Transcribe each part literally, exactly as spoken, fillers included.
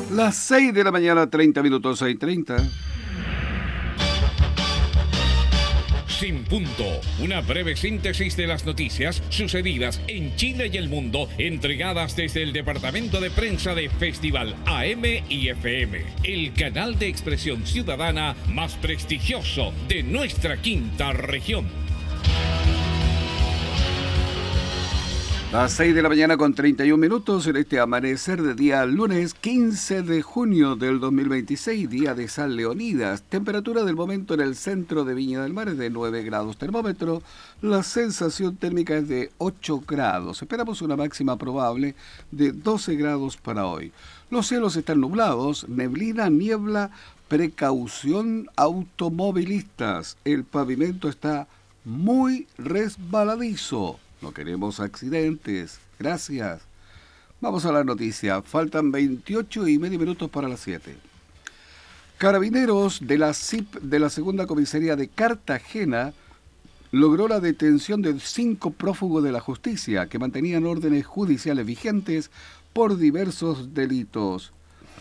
Las seis de la mañana, treinta minutos, seis treinta. Sin punto, una breve síntesis de las noticias sucedidas en Chile y el mundo, entregadas desde el departamento de prensa de Festival A M y F M, el canal de expresión ciudadana más prestigioso de nuestra quinta región. Las seis de la mañana con treinta y un minutos en este amanecer de día lunes quince de junio del dos mil veintiséis, día de San Leonidas. Temperatura del momento en el centro de Viña del Mar es de nueve grados termómetro. La sensación térmica es de ocho grados. Esperamos una máxima probable de doce grados para hoy. Los cielos están nublados, neblina, niebla, precaución automovilistas. El pavimento está muy resbaladizo. No queremos accidentes. Gracias. Vamos a la noticia. Faltan veintiocho y medio minutos para las siete. Carabineros de la C I P de la Segunda Comisaría de Cartagena logró la detención de cinco prófugos de la justicia que mantenían órdenes judiciales vigentes por diversos delitos.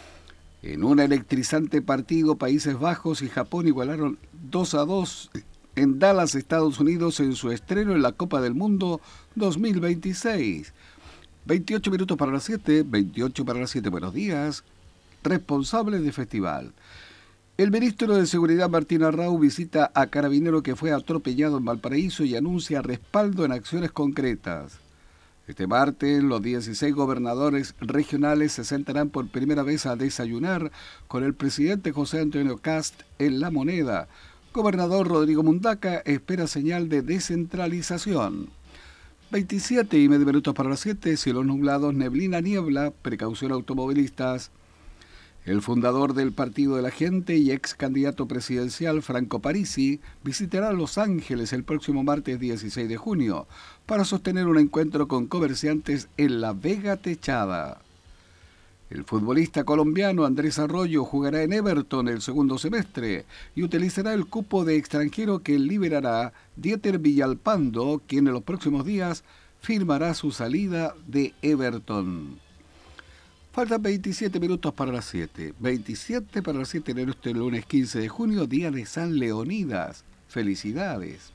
En un electrizante partido, Países Bajos y Japón igualaron dos a dos en Dallas, Estados Unidos, en su estreno en la Copa del Mundo dos mil veintiséis. veintiocho minutos para las siete, veintiocho para las siete, buenos días. Responsables de festival. El ministro de Seguridad, Martín Arrau, visita a carabinero que fue atropellado en Valparaíso y anuncia respaldo en acciones concretas. Este martes, los dieciséis gobernadores regionales se sentarán por primera vez a desayunar con el presidente José Antonio Kast en La Moneda. Gobernador Rodrigo Mundaca espera señal de descentralización. veintisiete y medio minutos para las siete, cielos nublados, neblina, niebla, precaución automovilistas. El fundador del Partido de la Gente y ex candidato presidencial, Franco Parisi, visitará Los Ángeles el próximo martes dieciséis de junio para sostener un encuentro con comerciantes en La Vega Techada. El futbolista colombiano Andrés Arroyo jugará en Everton el segundo semestre y utilizará el cupo de extranjero que liberará Dieter Villalpando, quien en los próximos días firmará su salida de Everton. Faltan veintisiete minutos para las siete. veintisiete para las siete en este lunes quince de junio, día de San Leonidas. Felicidades.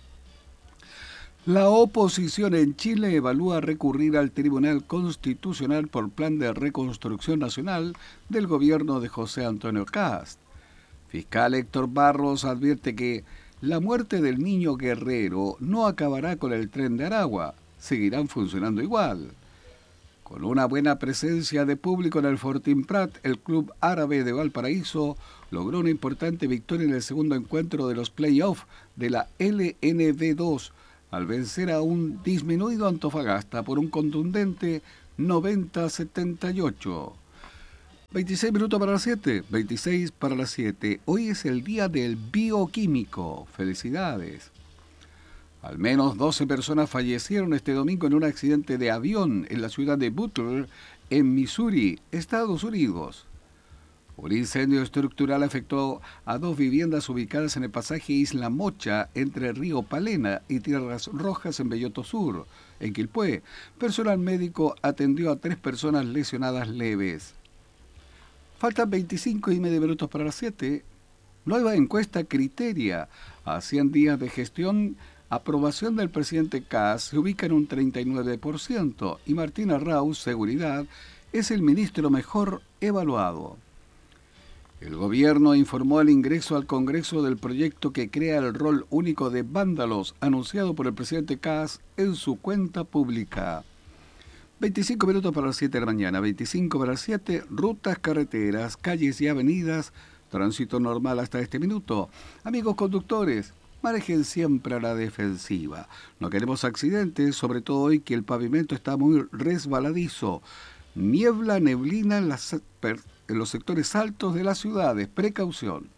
La oposición en Chile evalúa recurrir al Tribunal Constitucional por plan de reconstrucción nacional del gobierno de José Antonio Kast. Fiscal Héctor Barros advierte que la muerte del niño Guerrero no acabará con el tren de Aragua, seguirán funcionando igual. Con una buena presencia de público en el Fortín Prat, el Club Árabe de Valparaíso logró una importante victoria en el segundo encuentro de los playoffs de la L N B dos, al vencer a un disminuido Antofagasta por un contundente noventa a setenta y ocho. veintiséis minutos para las siete, veintiséis para las siete. Hoy es el día del bioquímico. Felicidades. Al menos doce personas fallecieron este domingo en un accidente de avión en la ciudad de Butler, en Missouri, Estados Unidos. Un incendio estructural afectó a dos viviendas ubicadas en el pasaje Isla Mocha, entre Río Palena y Tierras Rojas en Belloto Sur, en Quilpué. Personal médico atendió a tres personas lesionadas leves. Faltan veinticinco y medio minutos para las siete. Nueva encuesta Criteria. A cien días de gestión, aprobación del presidente Kast se ubica en un treinta y nueve por ciento y Martín Arrau, Seguridad, es el ministro mejor evaluado. El gobierno informó el ingreso al Congreso del proyecto que crea el rol único de vándalos anunciado por el presidente Kast en su cuenta pública. veinticinco minutos para las siete de la mañana, veinticinco para las siete, rutas, carreteras, calles y avenidas, tránsito normal hasta este minuto. Amigos conductores, manejen siempre a la defensiva. No queremos accidentes, sobre todo hoy que el pavimento está muy resbaladizo. Niebla, neblina en las en los sectores altos de las ciudades. Precaución.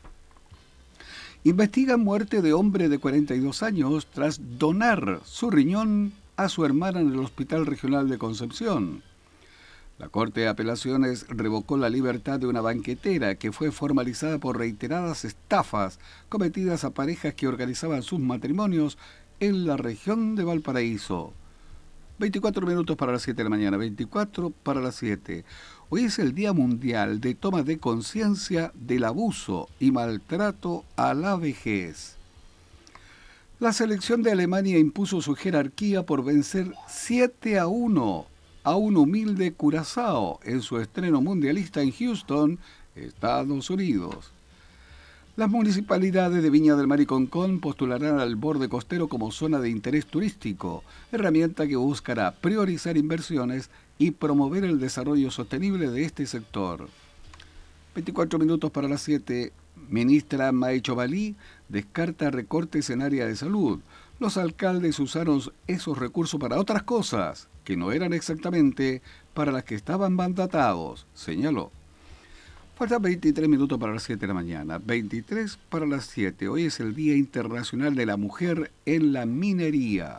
Investigan muerte de hombre de cuarenta y dos años tras donar su riñón a su hermana en el Hospital Regional de Concepción. La Corte de Apelaciones revocó la libertad de una banquetera que fue formalizada por reiteradas estafas cometidas a parejas que organizaban sus matrimonios en la región de Valparaíso. veinticuatro minutos para las siete de la mañana, veinticuatro para las siete. Hoy es el Día Mundial de Toma de Conciencia del Abuso y Maltrato a la Vejez. La selección de Alemania impuso su jerarquía por vencer siete a uno a un humilde Curazao en su estreno mundialista en Houston, Estados Unidos. Las municipalidades de Viña del Mar y Concón postularán al borde costero como zona de interés turístico, herramienta que buscará priorizar inversiones y promover el desarrollo sostenible de este sector. veinticuatro minutos para las siete. Ministra Maecho Balí descarta recortes en área de salud. Los alcaldes usaron esos recursos para otras cosas, que no eran exactamente para las que estaban mandatados, señaló. Faltan veintitrés minutos para las siete de la mañana, veintitrés para las siete. Hoy es el Día Internacional de la Mujer en la Minería.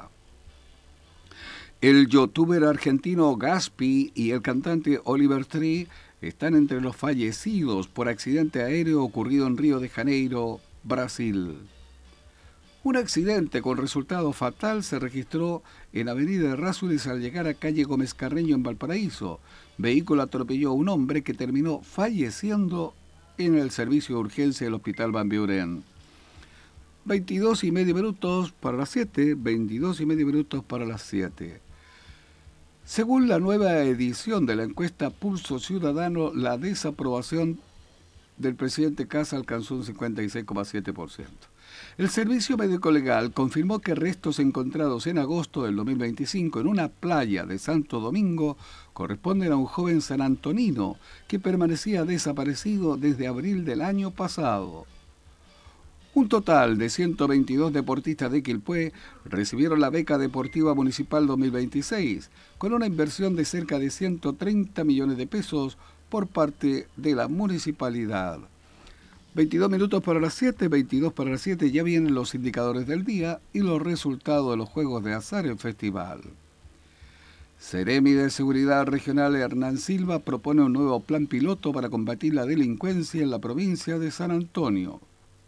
El youtuber argentino Gaspi y el cantante Oliver Tree están entre los fallecidos por accidente aéreo ocurrido en Río de Janeiro, Brasil. Un accidente con resultado fatal se registró en Avenida Errázuriz al llegar a calle Gómez Carreño en Valparaíso. Vehículo atropelló a un hombre que terminó falleciendo en el servicio de urgencia del Hospital Van Buren. veintidós y medio minutos para las siete, veintidós y medio minutos para las siete. Según la nueva edición de la encuesta Pulso Ciudadano, la desaprobación del presidente Kast alcanzó un cincuenta y seis coma siete por ciento. El Servicio Médico Legal confirmó que restos encontrados en agosto del dos mil veinticinco en una playa de Santo Domingo corresponden a un joven sanantonino que permanecía desaparecido desde abril del año pasado. Un total de ciento veintidós deportistas de Quilpué recibieron la beca deportiva municipal dos mil veintiséis, con una inversión de cerca de ciento treinta millones de pesos por parte de la municipalidad. veintidós minutos para las siete, veintidós para las siete, ya vienen los indicadores del día y los resultados de los juegos de azar en festival. Seremi de Seguridad Regional Hernán Silva propone un nuevo plan piloto para combatir la delincuencia en la provincia de San Antonio.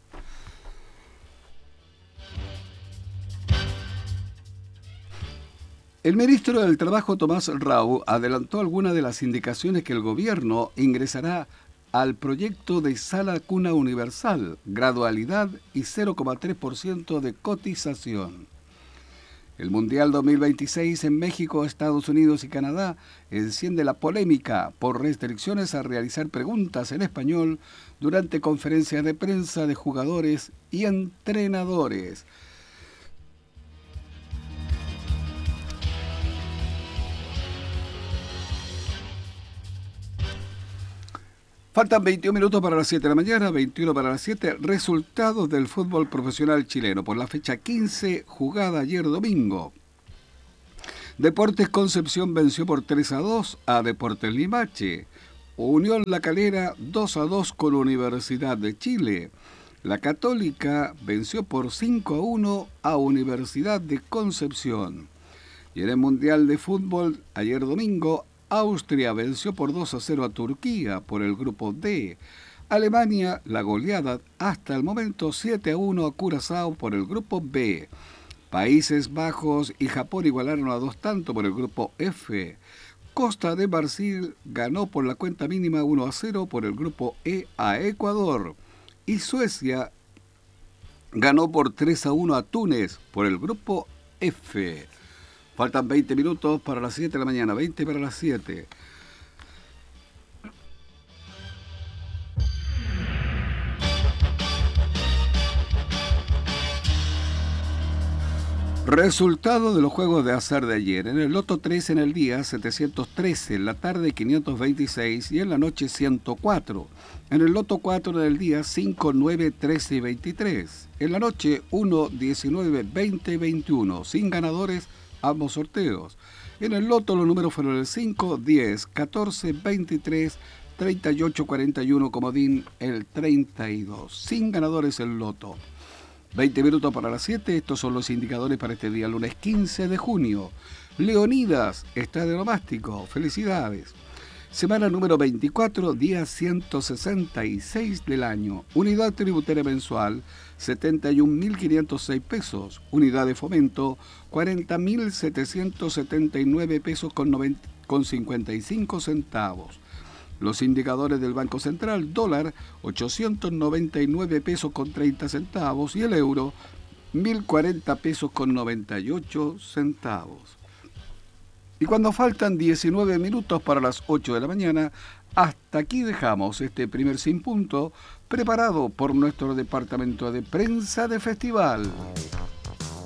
El ministro del Trabajo, Tomás Rau, adelantó algunas de las indicaciones que el gobierno ingresará al proyecto de Sala Cuna Universal, gradualidad y cero coma tres por ciento de cotización. El Mundial dos mil veintiséis en México, Estados Unidos y Canadá enciende la polémica por restricciones a realizar preguntas en español durante conferencias de prensa de jugadores y entrenadores. Faltan veintiún minutos para las siete de la mañana, veintiuno para las siete. Resultados del fútbol profesional chileno por la fecha quince, jugada ayer domingo. Deportes Concepción venció por tres a dos a Deportes Limache. Unión La Calera dos a dos con Universidad de Chile. La Católica venció por cinco a uno a Universidad de Concepción. Y en el Mundial de Fútbol, ayer domingo, Austria venció por dos a cero a Turquía por el grupo D. Alemania, la goleada hasta el momento siete a uno a Curazao por el grupo B. Países Bajos y Japón igualaron a dos tantos por el grupo F. Costa de Marfil ganó por la cuenta mínima uno a cero por el grupo E a Ecuador. Y Suecia ganó por tres a uno a Túnez por el grupo F. Faltan veinte minutos para las siete de la mañana, veinte para las siete. Resultado de los juegos de azar de ayer. En el Loto tres en el día, setecientos trece, en la tarde quinientos veintiséis y en la noche ciento cuatro. En el Loto cuatro en el día, cinco, nueve, trece y veintitrés. En la noche uno, diecinueve, veinte y veintiuno. Sin ganadores, ambos sorteos. En el Loto los números fueron el cinco, diez, catorce, veintitrés, treinta y ocho, cuarenta y uno, comodín el treinta y dos. Sin ganadores el Loto. veinte minutos para las siete, estos son los indicadores para este día, lunes quince de junio. Leonidas está de nomástico, felicidades. Semana número veinticuatro, día ciento sesenta y seis del año. Unidad tributaria mensual, setenta y un mil quinientos seis pesos. Unidad de fomento, cuarenta mil setecientos setenta y nueve pesos con, noventa, con cincuenta y cinco centavos. Los indicadores del Banco Central: dólar ochocientos noventa y nueve pesos con treinta centavos y el euro mil cuarenta pesos con noventa y ocho centavos. Y cuando faltan diecinueve minutos para las ocho de la mañana, hasta aquí dejamos este primer Sin Punto, preparado por nuestro departamento de prensa de Festival.